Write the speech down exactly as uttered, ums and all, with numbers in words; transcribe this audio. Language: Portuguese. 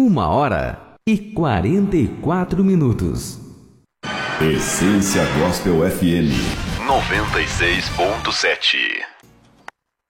Uma hora e quarenta e quatro minutos. Essência Gospel F M noventa e seis ponto sete.